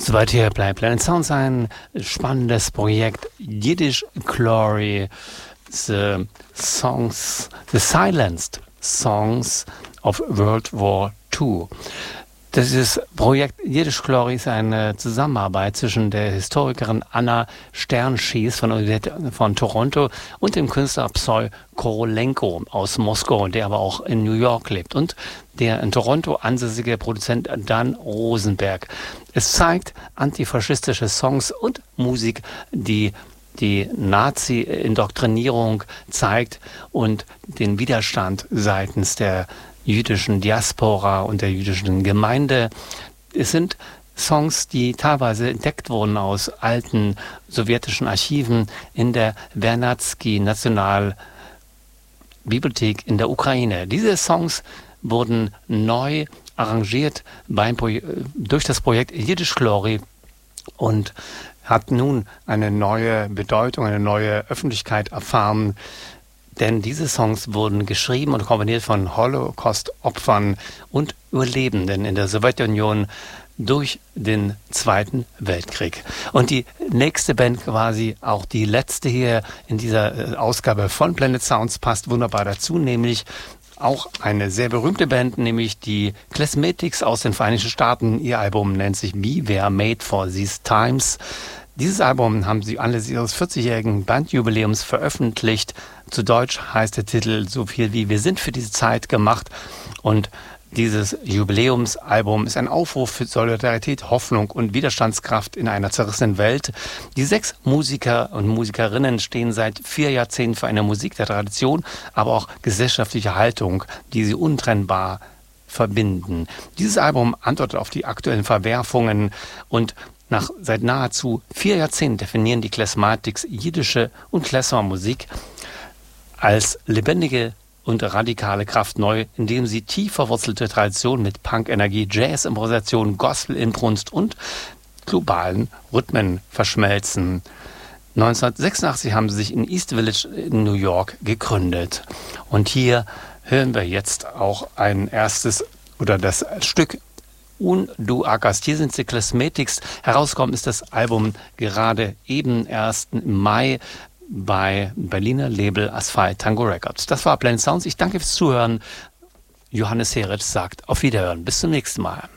Soweit hier bleibt Planet Sounds, ein spannendes Projekt. Yiddish Glory, the silenced songs of World War II. Dieses Projekt Yiddish Glory ist eine Zusammenarbeit zwischen der Historikerin Anna Sternschies von der Universität von Toronto und dem Künstler Psy Korolenko aus Moskau, der aber auch in New York lebt, und der in Toronto ansässige Produzent Dan Rosenberg. Es zeigt antifaschistische Songs und Musik, die die Nazi-Indoktrinierung zeigt und den Widerstand seitens der jüdischen Diaspora und der jüdischen Gemeinde. Es sind Songs, die teilweise entdeckt wurden aus alten sowjetischen Archiven in der Vernadsky-Nationalbibliothek in der Ukraine. Diese Songs wurden neu arrangiert durch das Projekt Yiddish Glory und hat nun eine neue Bedeutung, eine neue Öffentlichkeit erfahren. Denn diese Songs wurden geschrieben und komponiert von Holocaust-Opfern und Überlebenden in der Sowjetunion durch den Zweiten Weltkrieg. Und die nächste Band, quasi auch die letzte hier in dieser Ausgabe von Planet Sounds, passt wunderbar dazu, nämlich auch eine sehr berühmte Band, nämlich die Klezmetics aus den Vereinigten Staaten. Ihr Album nennt sich We Were Made for These Times. Dieses Album haben sie anlässlich ihres 40-jährigen Bandjubiläums veröffentlicht. Zu Deutsch heißt der Titel so viel wie Wir sind für diese Zeit gemacht. Und dieses Jubiläumsalbum ist ein Aufruf für Solidarität, Hoffnung und Widerstandskraft in einer zerrissenen Welt. Die 6 Musiker und Musikerinnen stehen seit 4 Jahrzehnten für eine Musik der Tradition, aber auch gesellschaftliche Haltung, die sie untrennbar verbinden. Dieses Album antwortet auf die aktuellen Verwerfungen und seit nahezu 4 Jahrzehnten definieren die Klezmatics jiddische und Klezmermusik als lebendige und radikale Kraft neu, indem sie tief verwurzelte Traditionen mit Punk-Energie, Jazz-Improvisation, Gospel-Inbrunst und globalen Rhythmen verschmelzen. 1986 haben sie sich in East Village in New York gegründet. Und hier hören wir jetzt auch das Stück Und du ackerst. Hier sind die Klezmetics. Herausgekommen ist das Album gerade eben erst im Mai bei Berliner Label Asphalt Tango Records. Das war Planet Sounds. Ich danke fürs Zuhören. Johannes Heritz sagt auf Wiederhören. Bis zum nächsten Mal.